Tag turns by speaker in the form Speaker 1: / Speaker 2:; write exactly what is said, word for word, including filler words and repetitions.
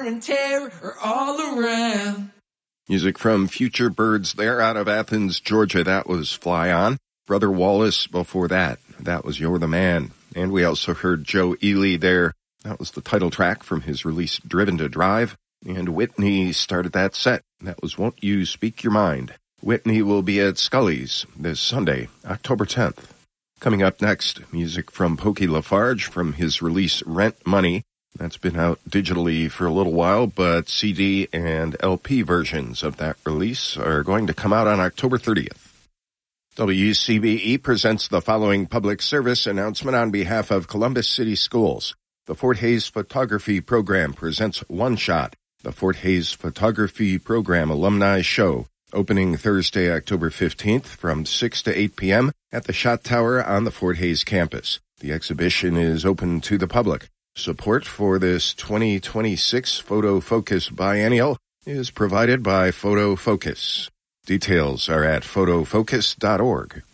Speaker 1: wear and tear are all around.
Speaker 2: Music from Future Birds there out of Athens, Georgia. That was Fly On. Brother Wallace before that. That was You're the Man. And we also heard Joe Ely there. That was the title track from his release Driven to Drive. And Whitney started that set. That was Won't You Speak Your Mind. Whitney will be at Scully's this Sunday, October tenth. Coming up next, music from Pokey Lafarge from his release Rent Money. That's been out digitally for a little while, but C D and L P versions of that release are going to come out on October thirtieth. W C B E presents the following public service announcement on behalf of Columbus City Schools. The Fort Hays Photography Program presents One Shot, the Fort Hays Photography Program Alumni Show, opening Thursday, October fifteenth from six to eight p.m. at the Shot Tower on the Fort Hays campus. The exhibition is open to the public. Support for this twenty twenty-six Photo Focus Biennial is provided by Photo Focus. Details are at photo focus dot org.